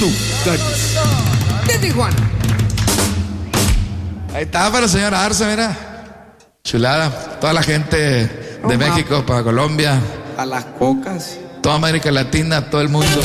productores de Tijuana. Ahí está para el señor Arce, mira. Chulada. Toda la gente de México para Colombia. A las cocas. Toda América Latina, todo el mundo.